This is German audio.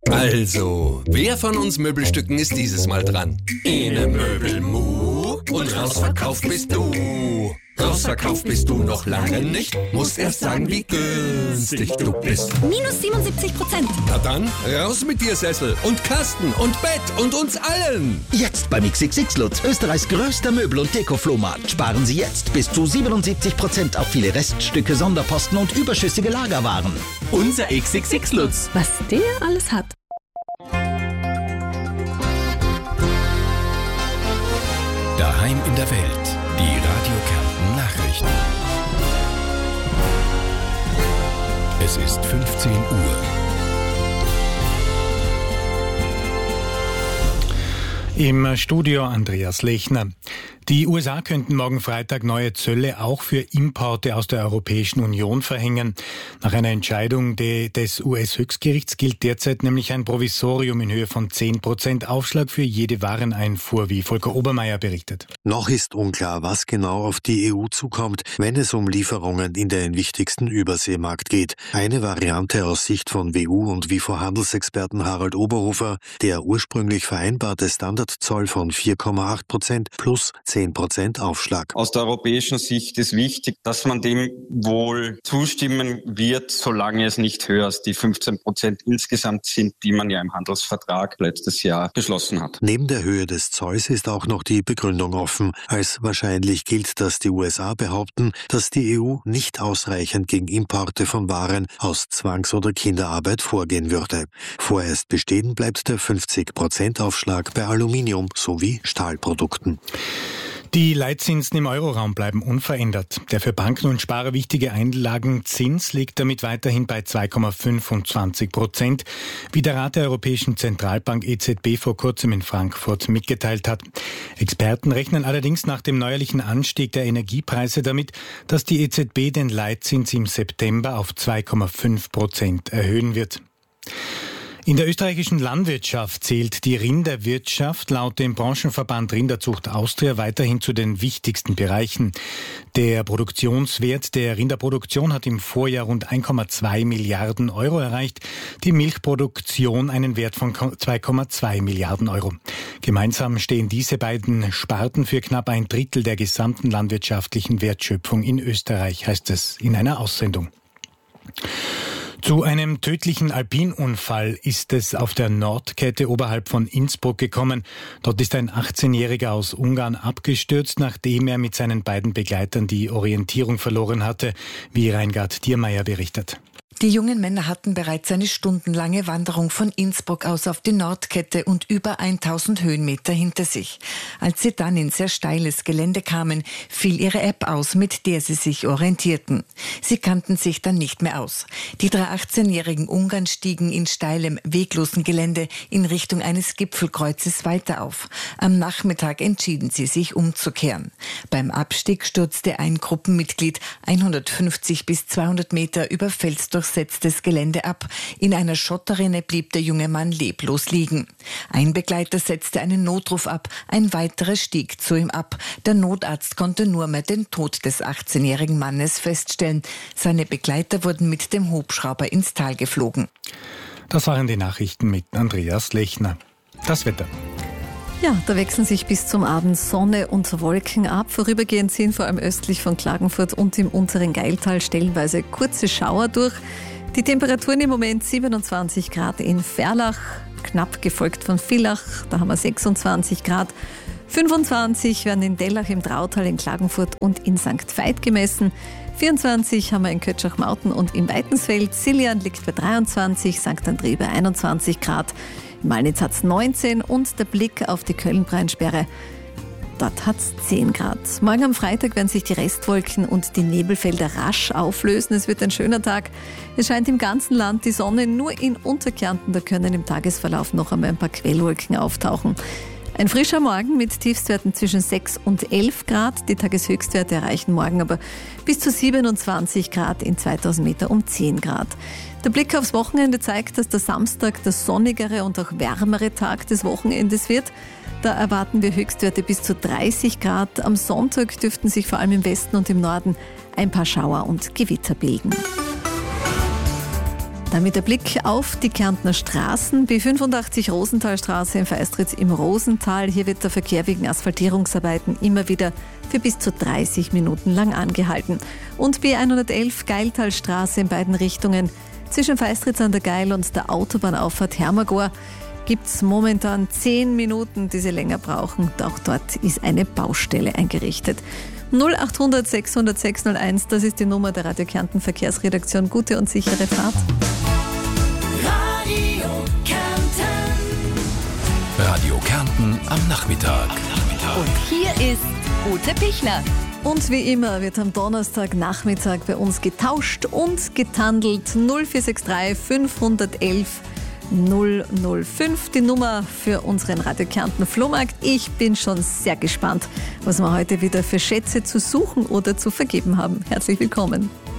Also, wer von uns Möbelstücken ist dieses Mal dran? Ene Möbelmu und rausverkauft bist du. Rausverkauft bist du noch lange nicht, musst erst sagen, wie günstig du bist. Minus 77%. Na dann, raus mit dir, Sessel und Kasten und Bett und uns allen. Jetzt beim XXX Lutz, Österreichs größter Möbel- und Deko-Flohmarkt. Sparen Sie jetzt bis zu 77% auf viele Reststücke, Sonderposten und überschüssige Lagerwaren. Unser XXX Lutz. Was der alles hat. Daheim in der Welt. Die Radio Kärnten Nachrichten. Es ist 15 Uhr. Im Studio Andreas Lechner. Die USA könnten morgen Freitag neue Zölle auch für Importe aus der Europäischen Union verhängen. Nach einer Entscheidung des US-Höchstgerichts gilt derzeit nämlich ein Provisorium in Höhe von 10% Aufschlag für jede Wareneinfuhr, wie Volker Obermeier berichtet. Noch ist unklar, was genau auf die EU zukommt, wenn es um Lieferungen in den wichtigsten Überseemarkt geht. Eine Variante aus Sicht von WU und WIFO-Handelsexperten Harald Oberhofer, der ursprünglich vereinbarte Standardzoll von 4,8% plus 10% Aufschlag. Aus der europäischen Sicht ist wichtig, dass man dem wohl zustimmen wird, solange es nicht höher als die 15% insgesamt sind, die man ja im Handelsvertrag letztes Jahr beschlossen hat. Neben der Höhe des Zolls ist auch noch die Begründung offen. Als wahrscheinlich gilt, dass die USA behaupten, dass die EU nicht ausreichend gegen Importe von Waren aus Zwangs- oder Kinderarbeit vorgehen würde. Vorerst bestehen bleibt der 50% Aufschlag bei Aluminium sowie Stahlprodukten. Die Leitzinsen im Euroraum bleiben unverändert. Der für Banken und Sparer wichtige Einlagenzins liegt damit weiterhin bei 2,25%, wie der Rat der Europäischen Zentralbank EZB vor kurzem in Frankfurt mitgeteilt hat. Experten rechnen allerdings nach dem neuerlichen Anstieg der Energiepreise damit, dass die EZB den Leitzins im September auf 2,5% erhöhen wird. In der österreichischen Landwirtschaft zählt die Rinderwirtschaft laut dem Branchenverband Rinderzucht Austria weiterhin zu den wichtigsten Bereichen. Der Produktionswert der Rinderproduktion hat im Vorjahr rund 1,2 Milliarden Euro erreicht, die Milchproduktion einen Wert von 2,2 Milliarden Euro. Gemeinsam stehen diese beiden Sparten für knapp ein Drittel der gesamten landwirtschaftlichen Wertschöpfung in Österreich, heißt es in einer Aussendung. Zu einem tödlichen Alpinunfall ist es auf der Nordkette oberhalb von Innsbruck gekommen. Dort ist ein 18-Jähriger aus Ungarn abgestürzt, nachdem er mit seinen beiden Begleitern die Orientierung verloren hatte, wie Reingard Diermeier berichtet. Die jungen Männer hatten bereits eine stundenlange Wanderung von Innsbruck aus auf die Nordkette und über 1000 Höhenmeter hinter sich. Als sie dann in sehr steiles Gelände kamen, fiel ihre App aus, mit der sie sich orientierten. Sie kannten sich dann nicht mehr aus. Die 3 18-jährigen Ungarn stiegen in steilem, weglosen Gelände in Richtung eines Gipfelkreuzes weiter auf. Am Nachmittag entschieden sie sich umzukehren. Beim Abstieg stürzte ein Gruppenmitglied 150 bis 200 Meter über felsdurchsetztes Gelände ab. In einer Schotterrinne blieb der junge Mann leblos liegen. Ein Begleiter setzte einen Notruf ab, ein weiterer stieg zu ihm ab. Der Notarzt konnte nur mehr den Tod des 18-jährigen Mannes feststellen. Seine Begleiter wurden mit dem Hubschrauber ins Tal geflogen. Das waren die Nachrichten mit Andreas Lechner. Das Wetter. Ja, da wechseln sich bis zum Abend Sonne und Wolken ab. Vorübergehend ziehen vor allem östlich von Klagenfurt und im unteren Gailtal stellenweise kurze Schauer durch. Die Temperaturen im Moment 27 Grad in Ferlach, knapp gefolgt von Villach, da haben wir 26 Grad. 25 werden in Dellach im Trautal, in Klagenfurt und in St. Veit gemessen. 24 haben wir in Kötschach-Mauten und im Weitensfeld. Siljan liegt bei 23, St. André bei 21 Grad. In Malnitz hat es 19 und der Blick auf die Köln-Breinnsperre, dort hat es 10 Grad. Morgen am Freitag werden sich die Restwolken und die Nebelfelder rasch auflösen. Es wird ein schöner Tag. Es scheint im ganzen Land die Sonne, nur in Unterkärnten, da können im Tagesverlauf noch einmal ein paar Quellwolken auftauchen. Ein frischer Morgen mit Tiefstwerten zwischen 6 und 11 Grad. Die Tageshöchstwerte erreichen morgen aber bis zu 27 Grad in 2000 Meter um 10 Grad. Der Blick aufs Wochenende zeigt, dass der Samstag der sonnigere und auch wärmere Tag des Wochenendes wird. Da erwarten wir Höchstwerte bis zu 30 Grad. Am Sonntag dürften sich vor allem im Westen und im Norden ein paar Schauer und Gewitter bilden. Damit der Blick auf die Kärntner Straßen. B85 Rosenthalstraße in Feistritz im Rosental. Hier wird der Verkehr wegen Asphaltierungsarbeiten immer wieder für bis zu 30 Minuten lang angehalten. Und B111 Geiltalstraße in beiden Richtungen zwischen Feistritz an der Geil und der Autobahnauffahrt Hermagor gibt es momentan 10 Minuten, die sie länger brauchen. Auch dort ist eine Baustelle eingerichtet. 0800 600 601, das ist die Nummer der Radio Kärnten Verkehrsredaktion. Gute und sichere Fahrt. Radio Kärnten. Radio Kärnten am Nachmittag. Und hier ist Ute Pichler. Und wie immer wird am Donnerstagnachmittag bei uns getauscht und getandelt. 0463 511 005, die Nummer für unseren Radio Kärnten Flohmarkt. Ich bin schon sehr gespannt, was wir heute wieder für Schätze zu suchen oder zu vergeben haben. Herzlich willkommen.